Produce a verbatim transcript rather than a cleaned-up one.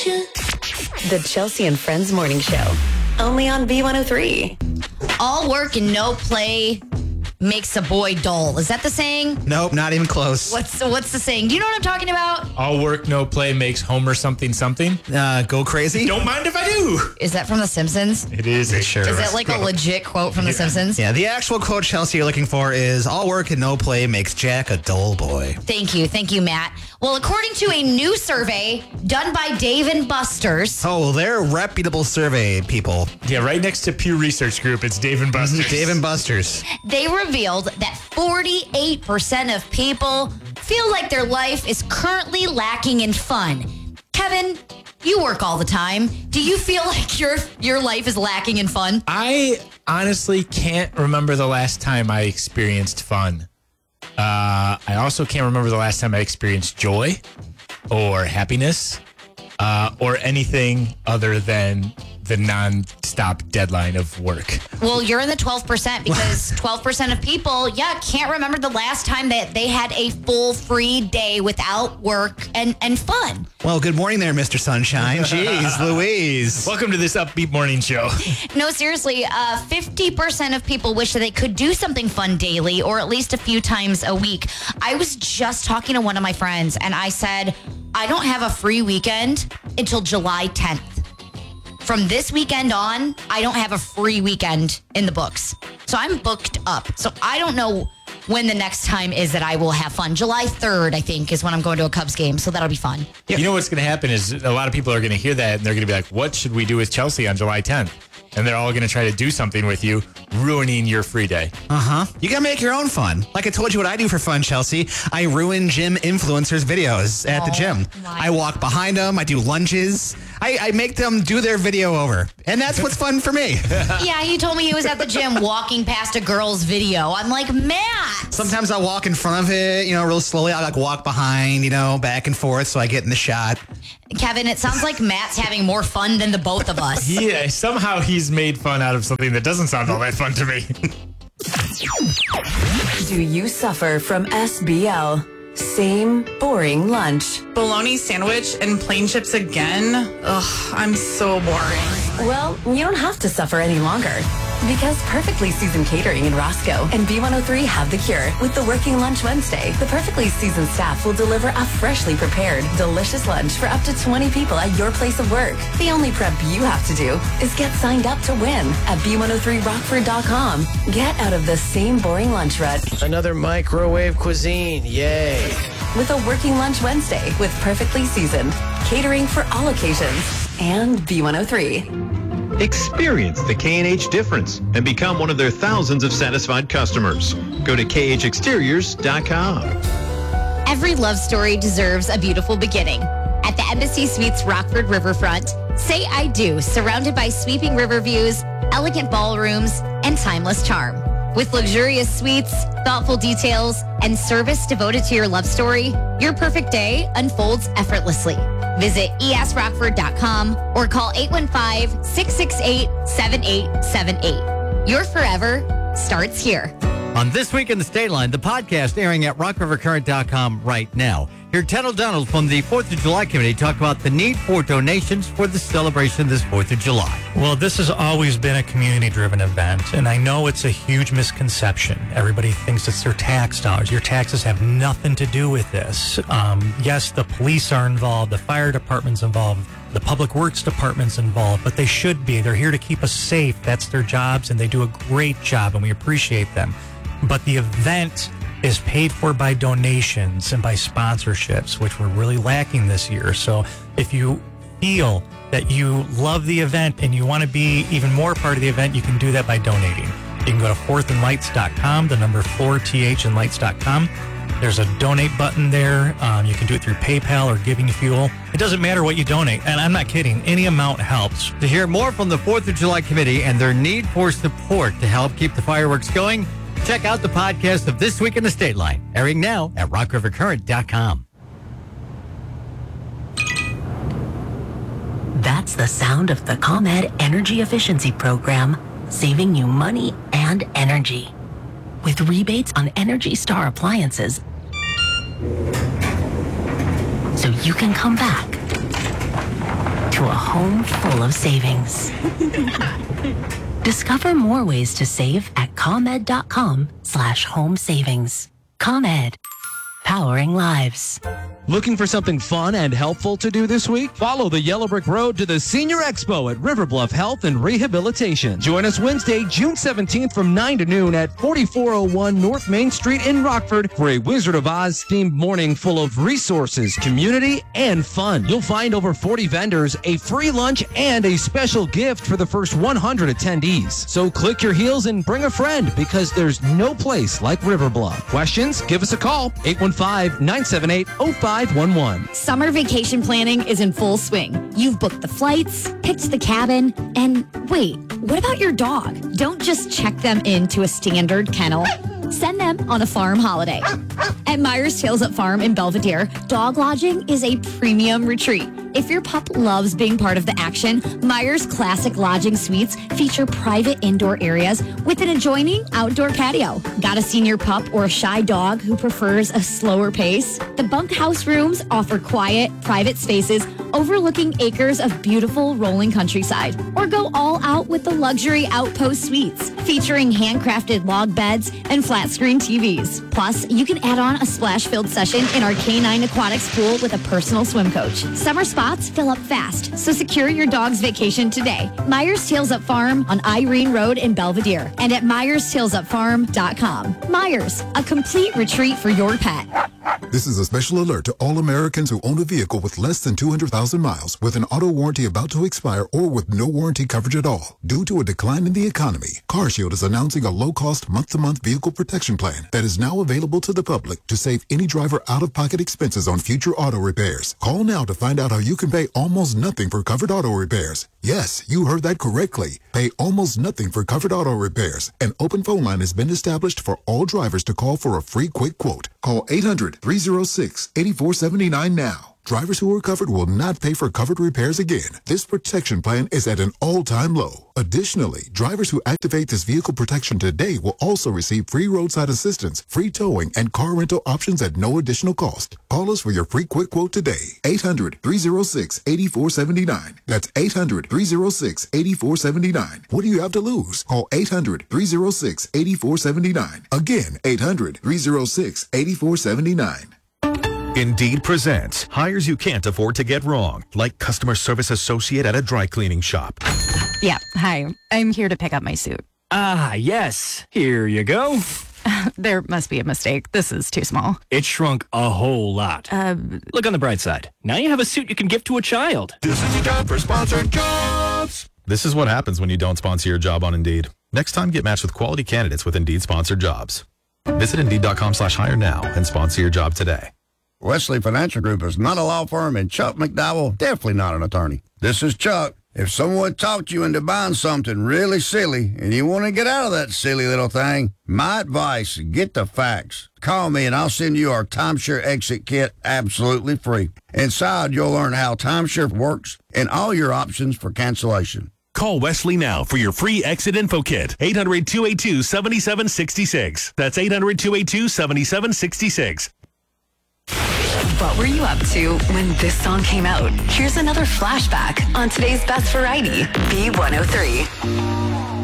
The Chelsea and Friends Morning Show. Only on B one oh three. All work and no play makes a boy dull. Is that the saying? Nope, not even close. What's the, what's the saying? Do you know what I'm talking about? All work, no play makes Homer something something. Uh, go crazy? Don't mind if I do. Is that from The Simpsons? It is. It sure Is is. that like a legit quote from The Simpsons? Yeah, the actual quote, Chelsea, you're looking for is, all work and no play makes Jack a dull boy. Thank you. Thank you, Matt. Well, according to a new survey done by Dave and Buster's. Oh, they're reputable survey people. Yeah, right next to Pew Research Group, it's Dave and Buster's. Dave and Buster's. They revealed that forty-eight percent of people feel like their life is currently lacking in fun. Kevin, you work all the time. Do you feel like your your life is lacking in fun? I honestly can't remember the last time I experienced fun. Uh, I also can't remember the last time I experienced joy or happiness uh, or anything other than the non-stop deadline of work. Well, you're in the twelve percent because twelve percent of people, yeah, can't remember the last time that they had a full free day without work and, and fun. Well, good morning there, Mister Sunshine. Jeez, Louise. Welcome to this upbeat morning show. No, seriously, uh, fifty percent of people wish that they could do something fun daily or at least a few times a week. I was just talking to one of my friends and I said, I don't have a free weekend until July tenth. From this weekend on, I don't have a free weekend in the books. So I'm booked up. So I don't know when the next time is that I will have fun. July third, I think, is when I'm going to a Cubs game. So that'll be fun. You know what's going to happen is a lot of people are going to hear that and they're going to be like, what should we do with Chelsea on July tenth? And they're all going to try to do something with you, ruining your free day. Uh-huh. You got to make your own fun. Like I told you what I do for fun, Chelsea. I ruin gym influencers' videos at Oh, the gym. my. I walk behind them. I do lunges. I, I make them do their video over. And that's what's fun for me. Yeah, he told me he was at the gym walking past a girl's video. I'm like, Matt! Sometimes I'll walk in front of it, you know, real slowly. I'll like walk behind, you know, back and forth so I get in the shot. Kevin, it sounds like Matt's having more fun than the both of us. Yeah, somehow he's made fun out of something that doesn't sound all that fun to me. Do you suffer from S B L? Same boring lunch. Bologna sandwich and plain chips again? Ugh, I'm so boring. Well, you don't have to suffer any longer. Because Perfectly Seasoned Catering in Roscoe and B one oh three have the cure. With the Working Lunch Wednesday, the Perfectly Seasoned staff will deliver a freshly prepared, delicious lunch for up to twenty people at your place of work. The only prep you have to do is get signed up to win at B one oh three rockford dot com. Get out of the same boring lunch rut Another microwave cuisine, yay. with a Working Lunch Wednesday with Perfectly Seasoned. Catering for all occasions. And B one oh three. Experience the K and H difference and become one of their thousands of satisfied customers. Go to K H exteriors dot com. Every love story deserves a beautiful beginning. At the Embassy Suites Rockford Riverfront, say I do, surrounded by sweeping river views, elegant ballrooms, and timeless charm. With luxurious suites, thoughtful details, and service devoted to your love story, your perfect day unfolds effortlessly. Visit E S rockford dot com or call eight one five, six six eight, seven eight seven eight. Your forever starts here. On This Week in the State Line, the podcast airing at rock river current dot com right now. Here, Ted O'Donnell from the fourth of July Committee talk about the need for donations for the celebration this fourth of July. Well, this has always been a community-driven event, and I know it's a huge misconception. Everybody thinks it's their tax dollars. Your taxes have nothing to do with this. Um, yes, the police are involved, the fire department's involved, the public works department's involved, but they should be. They're here to keep us safe. That's their jobs, and they do a great job, and we appreciate them. But the event is paid for by donations and by sponsorships, which we're really lacking this year. So if you feel that you love the event and you want to be even more part of the event, you can do that by donating. You can go to fourth and lights dot com, the number four, T H and lights dot com. There's a donate button there. Um, you can do it through PayPal or Giving Fuel. It doesn't matter what you donate, and I'm not kidding. Any amount helps. To hear more from the fourth of July Committee and their need for support to help keep the fireworks going, check out the podcast of This Week in the State Line, airing now at rock river current dot com. That's the sound of the ComEd Energy Efficiency Program, saving you money and energy. With rebates on Energy Star appliances, so you can come back to a home full of savings. Discover more ways to save at ComEd.com slash home savings. ComEd, powering lives. Looking for something fun and helpful to do this week? Follow the Yellow Brick Road to the Senior Expo at River Bluff Health and Rehabilitation. Join us Wednesday, June seventeenth from nine to noon at forty-four oh one North Main Street in Rockford for a Wizard of Oz themed morning full of resources, community, and fun. You'll find over forty vendors, a free lunch, and a special gift for the first one hundred attendees. So click your heels and bring a friend because there's no place like River Bluff. Questions? Give us a call, eight one five, nine seven eight, oh five one one. Summer vacation planning is in full swing. You've booked the flights, picked the cabin, and wait, what about your dog? Don't just check them into a standard kennel. Send them on a farm holiday. At Myers Tails Up Farm in Belvedere, dog lodging is a premium retreat. If your pup loves being part of the action, Myers Classic Lodging Suites feature private indoor areas with an adjoining outdoor patio. Got a senior pup or a shy dog who prefers a slower pace? The bunkhouse rooms offer quiet, private spaces overlooking acres of beautiful rolling countryside. Or go all out with the luxury Outpost Suites, featuring handcrafted log beds and flat screen T Vs. Plus, you can add on a splash-filled session in our Canine Aquatics pool with a personal swim coach. Summer spots fill up fast, so secure your dog's vacation today. Myers Tails Up Farm on Irene Road in Belvedere and at myers tails up farm dot com. Myers, a complete retreat for your pet. This is a special alert to all Americans who own a vehicle with less than two hundred thousand miles, with an auto warranty about to expire, or with no warranty coverage at all. Due to a decline in the economy, CarShield is announcing a low-cost month-to-month vehicle protection plan that is now available to the public to save any driver out-of-pocket expenses on future auto repairs. Call now to find out how you can pay almost nothing for covered auto repairs. Yes, you heard that correctly. Pay almost nothing for covered auto repairs. An open phone line has been established for all drivers to call for a free quick quote. Call eight hundred, three oh six, eight four seven nine now. Drivers who are covered will not pay for covered repairs again. This protection plan is at an all-time low. Additionally, drivers who activate this vehicle protection today will also receive free roadside assistance, free towing, and car rental options at no additional cost. Call us for your free quick quote today. eight hundred, three oh six, eight four seven nine. That's eight hundred, three oh six, eight four seven nine. What do you have to lose? Call eight hundred, three oh six, eight four seven nine. Again, eight hundred, three oh six, eight four seven nine. Indeed presents hires you can't afford to get wrong, like customer service associate at a dry cleaning shop. Yeah, hi. I'm here to pick up my suit. Ah, yes. Here you go. There must be a mistake. This is too small. It shrunk a whole lot. Uh, Look on the bright side. Now you have a suit you can give to a child. This is a job for sponsored jobs. This is what happens when you don't sponsor your job on Indeed. Next time, get matched with quality candidates with Indeed sponsored jobs. Visit Indeed.com slash hire now and sponsor your job today. Wesley Financial Group is not a law firm, and Chuck McDowell definitely not an attorney. This is Chuck. If someone talked you into buying something really silly and you want to get out of that silly little thing, my advice, get the facts. Call me and I'll send you our timeshare exit kit absolutely free. Inside, you'll learn how timeshare works and all your options for cancellation. Call Wesley now for your free exit info kit. eight hundred, two eight two, seven seven six six. That's eight hundred, two eight two, seven seven six six. What were you up to when this song came out? Here's another flashback on today's Best Variety, B one oh three.